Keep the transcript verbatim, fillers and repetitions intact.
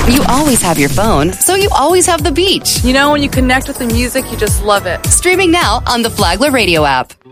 You always have your phone, so you always have the beach. You know, when you connect with the music, you just love it. Streaming now on the Flagler Radio app.